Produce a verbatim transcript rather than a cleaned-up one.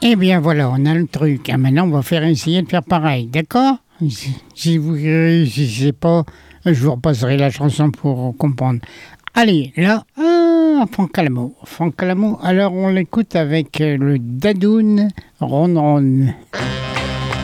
Eh bien voilà, on a le truc. Hein. Maintenant, on va faire essayer de faire pareil, d'accord? Si si vous ne réussissez pas, je vous repasserai la chanson pour comprendre. Allez, là, ah, Franck Alamo. Franck Alamo, alors on l'écoute avec le Dadoun Ron Ron.